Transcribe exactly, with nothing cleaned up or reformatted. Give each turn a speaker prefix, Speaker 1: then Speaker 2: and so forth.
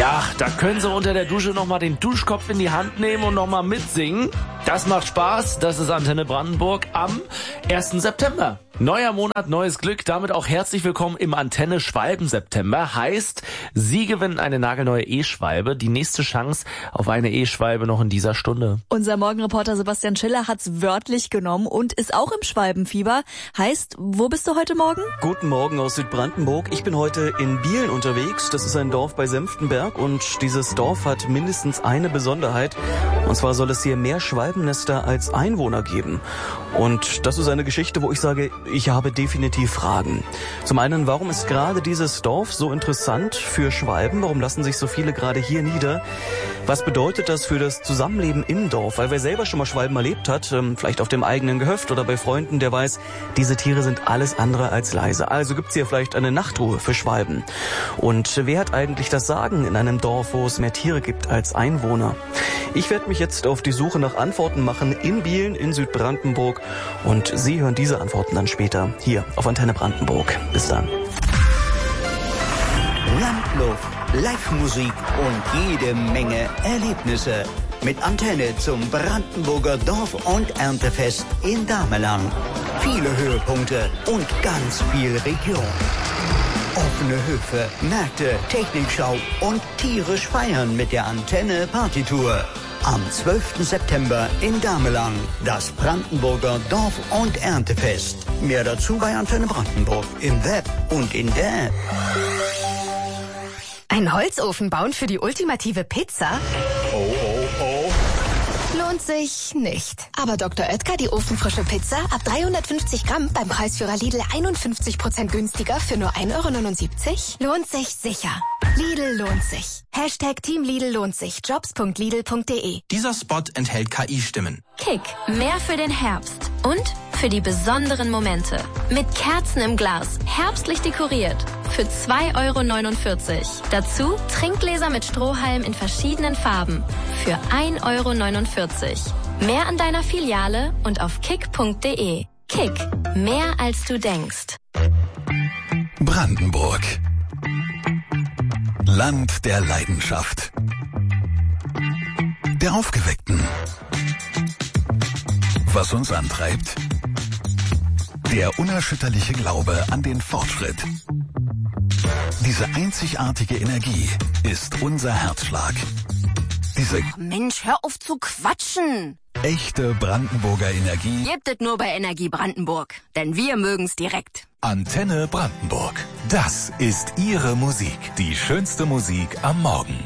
Speaker 1: Ja, da können Sie unter der Dusche nochmal den Duschkopf in die Hand nehmen und nochmal mitsingen. Das macht Spaß. Das ist Antenne Brandenburg am ersten September. Neuer Monat, neues Glück. Damit auch herzlich willkommen im Antenne Schwalben-September. Heißt, Sie gewinnen eine nagelneue E-Schwalbe. Die nächste Chance auf eine E-Schwalbe noch in dieser Stunde.
Speaker 2: Unser Morgenreporter Sebastian Schiller hat's wörtlich genommen und ist auch im Schwalbenfieber. Heißt, wo bist du heute Morgen?
Speaker 3: Guten Morgen aus Südbrandenburg. Ich bin heute in Bielen unterwegs. Das ist ein Dorf bei Senftenberg und dieses Dorf hat mindestens eine Besonderheit. Und zwar soll es hier mehr Schwalbennester als Einwohner geben. Und das ist eine Geschichte, wo ich sage, ich habe definitiv Fragen. Zum einen, warum ist gerade dieses Dorf so interessant für Schwalben? Warum lassen sich so viele gerade hier nieder? Was bedeutet das für das Zusammenleben im Dorf? Weil wer selber schon mal Schwalben erlebt hat, vielleicht auf dem eigenen Gehöft oder bei Freunden, der weiß, diese Tiere sind alles andere als leise. Also gibt's hier vielleicht eine Nachtruhe für Schwalben. Und wer hat eigentlich das Sagen in einem Dorf, wo es mehr Tiere gibt als Einwohner? Ich werde mich jetzt auf die Suche nach Antworten machen in Bielen, in Südbrandenburg. Und Sie hören diese Antworten dann später hier auf Antenne Brandenburg. Bis dann.
Speaker 4: Landluft, Live-Musik und jede Menge Erlebnisse. Mit Antenne zum Brandenburger Dorf- und Erntefest in Damelang. Viele Höhepunkte und ganz viel Region. Offene Höfe, Märkte, Technikschau und tierisch feiern mit der Antenne Partytour. Am zwölften September in Damelang, das Brandenburger Dorf- und Erntefest. Mehr dazu bei Antenne Brandenburg im Web und in der App.
Speaker 5: Ein Holzofen bauen für die ultimative Pizza?
Speaker 6: Oh, oh, oh.
Speaker 5: Lohnt sich nicht. Aber Doktor Oetker, die ofenfrische Pizza, ab dreihundertfünfzig Gramm beim Preisführer Lidl einundfünfzig Prozent günstiger für nur ein Euro neunundsiebzig? Lohnt sich sicher. Lidl lohnt sich. Hashtag Team Lidl lohnt sich. Jobs punkt lidl punkt de.
Speaker 7: Dieser Spot enthält K I-Stimmen.
Speaker 8: Kick. Mehr für den Herbst. Und für die besonderen Momente. Mit Kerzen im Glas. Herbstlich dekoriert. Für zwei Euro neunundvierzig. Dazu Trinkgläser mit Strohhalm in verschiedenen Farben. Für ein Euro neunundvierzig. Mehr an deiner Filiale und auf kick punkt de. Kick. Mehr als du denkst.
Speaker 6: Brandenburg. Land der Leidenschaft. Der Aufgeweckten. Was uns antreibt? Der unerschütterliche Glaube an den Fortschritt. Diese einzigartige Energie ist unser Herzschlag. Diese
Speaker 5: Mensch, hör auf zu quatschen.
Speaker 6: echte Brandenburger Energie
Speaker 5: Gebt es nur bei Energie Brandenburg, denn wir mögen's direkt.
Speaker 6: Antenne Brandenburg. Das ist Ihre Musik. Die schönste Musik am Morgen.